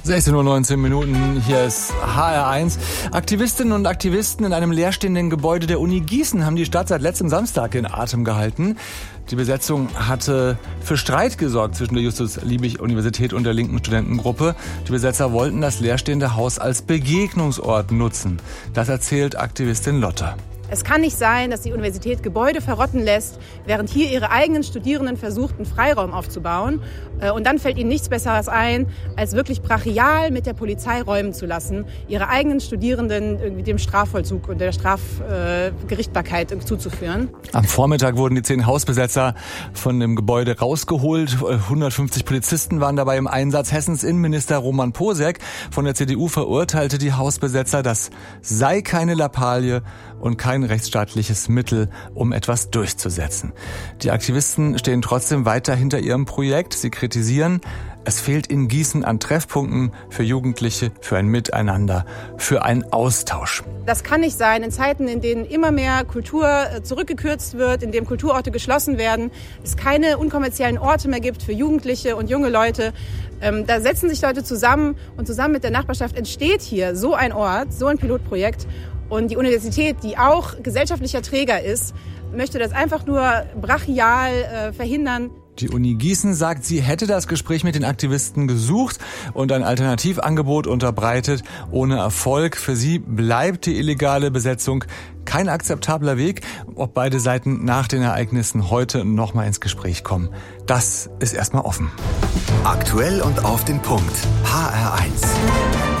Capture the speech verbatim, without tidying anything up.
sechzehn Uhr neunzehn Minuten, hier ist H R eins. Aktivistinnen und Aktivisten in einem leerstehenden Gebäude der Uni Gießen haben die Stadt seit letztem Samstag in Atem gehalten. Die Besetzung hatte für Streit gesorgt zwischen der Justus-Liebig-Universität und der linken Studentengruppe. Die Besetzer wollten das leerstehende Haus als Begegnungsort nutzen. Das erzählt Aktivistin Lotte. Es kann nicht sein, dass die Universität Gebäude verrotten lässt, während hier ihre eigenen Studierenden versuchten, Freiraum aufzubauen. Und dann fällt ihnen nichts Besseres ein, als wirklich brachial mit der Polizei räumen zu lassen, ihre eigenen Studierenden irgendwie dem Strafvollzug und der Strafgerichtbarkeit zuzuführen. Am Vormittag wurden die zehn Hausbesetzer von dem Gebäude rausgeholt. hundertfünfzig Polizisten waren dabei im Einsatz. Hessens Innenminister Roman Posek von der C D U verurteilte die Hausbesetzer, das sei keine Lappalie und kein rechtsstaatliches Mittel, um etwas durchzusetzen. Die Aktivisten stehen trotzdem weiter hinter ihrem Projekt. Sie kritisieren, es fehlt in Gießen an Treffpunkten für Jugendliche, für ein Miteinander, für einen Austausch. Das kann nicht sein in Zeiten, in denen immer mehr Kultur zurückgekürzt wird, in denen Kulturorte geschlossen werden, es keine unkommerziellen Orte mehr gibt für Jugendliche und junge Leute. Da setzen sich Leute zusammen und zusammen mit der Nachbarschaft entsteht hier so ein Ort, so ein Pilotprojekt. Und die Universität, die auch gesellschaftlicher Träger ist, möchte das einfach nur brachial äh, verhindern. Die Uni Gießen sagt, sie hätte das Gespräch mit den Aktivisten gesucht und ein Alternativangebot unterbreitet. Ohne Erfolg. Für sie bleibt die illegale Besetzung kein akzeptabler Weg. Ob beide Seiten nach den Ereignissen heute nochmal ins Gespräch kommen, das ist erstmal offen. Aktuell und auf den Punkt. H R eins.